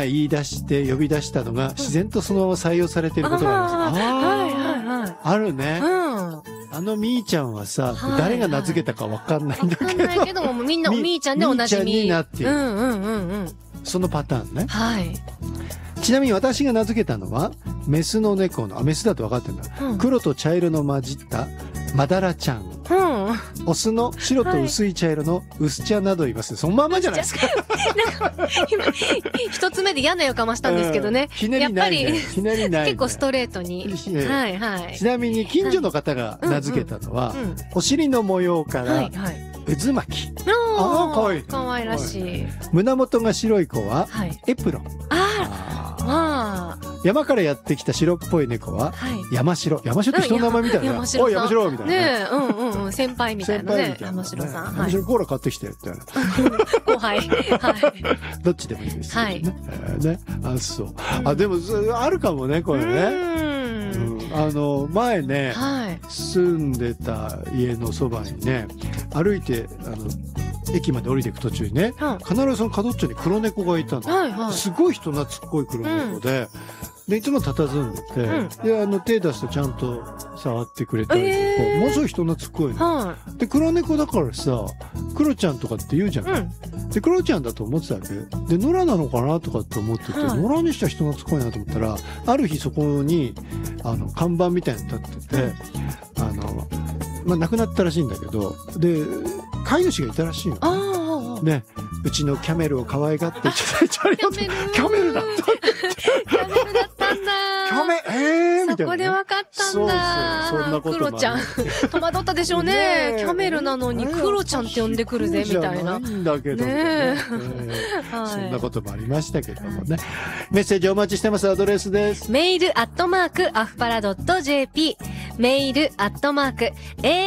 が言い出して呼び出したのが自然とそのまま採用されていることがあります。 はいはいはい。 あるね。 うん。 みーちゃんはさ、 はい誰が名付けたかわかんないんだけど。 わかんないけども、みんなおみーちゃんでおなじみ。 みーちゃんになっている。 うんうんうんうん。 そのパターンね。 はい。 ちなみに私が名付けたのは、メスの猫の、メスだと分かってんだ。 うん黒と茶色の混じったマダラちゃん。 うん。 オスの白と薄い茶色の薄茶などいます。そのまんまじゃないですか。 今、一つ目で嫌な予感はしたんですけどね。 ひねりないね。 やっぱりひねりないね。 結構ストレートに。はいはい。 ちなみに近所の方が名付けたのは、お尻の模様から渦巻き。 ああ、かわいい。 かわいらしい。 胸元が白い子はエプロン。 まあ。 山からやってきた白っぽい猫は山城。山城って人の名前みたいな。 山城おい、山城みたいな。 ねえ、うん。先輩みたいなね。山城さん。 山城コーラ買ってきて、みたいな。 後輩。はい。 どっちでもいいです。 はい。 ね。あ、そう。あ、でも、あるかもね、これね。前ね、住んでた家のそばにね、歩いて、駅まで降りていく途中にね、必ずその角っちょに黒猫がいたの。すごい人懐っこい黒猫で、で、いつも佇んでて、で、手出すとちゃんと触ってくれたりとか、ものすごい人懐っこいの。で、黒猫だからさ、クロちゃんとかって言うじゃない。で、クロちゃんだと思ってたわけ。で、野良なのかなとかって思ってて、野良にしては人懐っこいなと思ったら、ある日そこに、看板みたいに立ってて、亡くなったらしいんだけど、で、飼い主がいたらしいの。ね、うちのキャメルを可愛がって、キャメルだった。 キャメルだったんだ。 キャメ、みたいな。 そこで分かったんだ。 そんなことクロちゃん。戸惑ったでしょうね。キャメルなのにクロちゃんって呼んでくるぜ、みたいな。 ないんだけどね。そんなこともありましたけどもね。メッセージお待ちしてます。アドレスです。 メールアットマークアフパラドット JP。メールアットマーク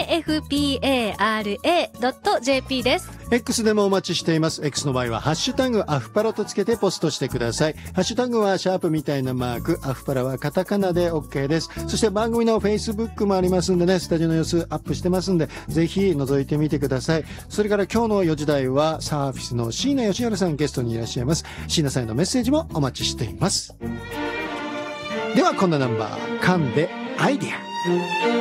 AFPARA.jp です。 X でもお待ちしています。X の場合はハッシュタグアフパラとつけてポストしてください。ハッシュタグはシャープみたいなマーク、アフパラはカタカナで OK です。そして番組の Facebook もありますんでね、スタジオの様子アップしてますんで、ぜひ覗いてみてください。それから今日の4時台はサーフィスの椎名義治さんゲストにいらっしゃいます。椎名さんへのメッセージもお待ちしています。ではこんなナンバー、噛んでアイディア。